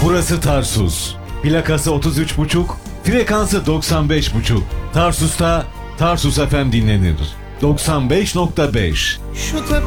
Burası Tarsus. Plakası 33,5, frekansı 95,5. Tarsus'ta Tarsus FM dinlenir. 95,5. Şu